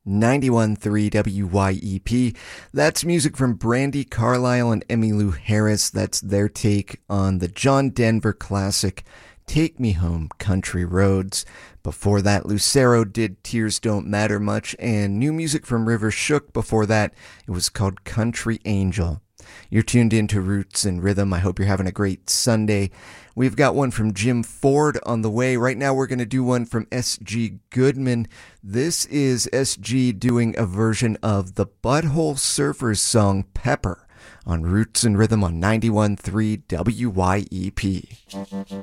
91.3 WYEP. That's music from Brandi Carlile and Emmylou Harris. That's their take on the John Denver classic, Take Me Home, Country Roads. Before that, Lucero did Tears Don't Matter Much, and new music from River Shook. Before that, it was called Country Angel. You're tuned into Roots and Rhythm. I hope you're having a great Sunday. We've got one from Jim Ford on the way. Right now we're going to do one from S.G. Goodman. This is S.G. doing a version of the Butthole Surfers song Pepper on Roots and Rhythm on 91.3 WYEP.